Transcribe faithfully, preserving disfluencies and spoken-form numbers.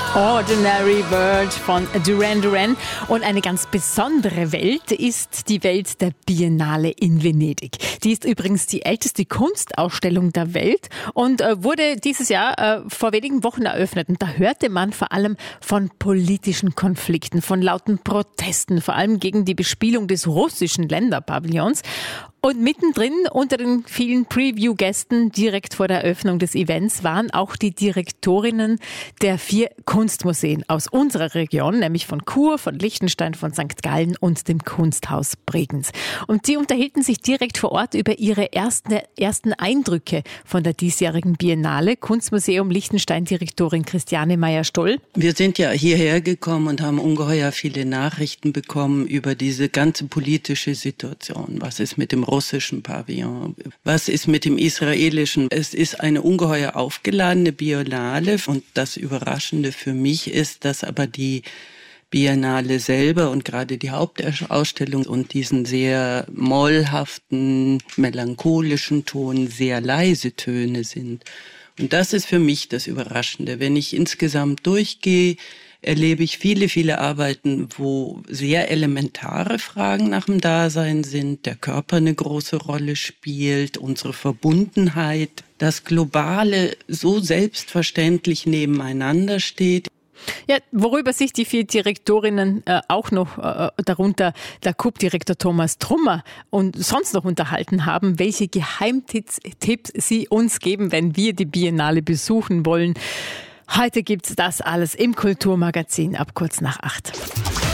Ordinary World von Duran Duran. Und eine ganz besondere Welt ist die Welt der Biennale in Venedig. Die ist übrigens die älteste Kunstausstellung der Welt und äh, wurde dieses Jahr äh, vor wenigen Wochen eröffnet. Und da hörte man vor allem von politischen Konflikten, von lauten Protesten, vor allem gegen die Bespielung des russischen Länderpavillons. Und mittendrin unter den vielen Preview-Gästen direkt vor der Eröffnung des Events waren auch die Direktorinnen der vier Kunstmuseen aus unserer Region, nämlich von Chur, von Liechtenstein, von Sankt Gallen und dem Kunsthaus Bregenz. Und die unterhielten sich direkt vor Ort über ihre ersten, ersten Eindrücke von der diesjährigen Biennale. Kunstmuseum Liechtenstein-Direktorin Christiane Meyer-Stoll. Wir sind ja hierher gekommen und haben ungeheuer viele Nachrichten bekommen über diese ganze politische Situation. Was ist mit dem russischen Pavillon? Was ist mit dem israelischen? Es ist eine ungeheuer aufgeladene Biennale und das Überraschende für mich ist, dass aber die Biennale selber und gerade die Hauptausstellung und diesen sehr mollhaften, melancholischen Ton sehr leise Töne sind. Und das ist für mich das Überraschende. Wenn ich insgesamt durchgehe, erlebe ich viele, viele Arbeiten, wo sehr elementare Fragen nach dem Dasein sind, der Körper eine große Rolle spielt, unsere Verbundenheit, das Globale so selbstverständlich nebeneinander steht. Ja, worüber sich die vier Direktorinnen äh, auch noch, äh, darunter der K U B-Direktor Thomas Trummer und sonst noch unterhalten haben, welche Geheimtipps Tipps sie uns geben, wenn wir die Biennale besuchen wollen. Heute gibt's das alles im Kulturmagazin ab kurz nach acht.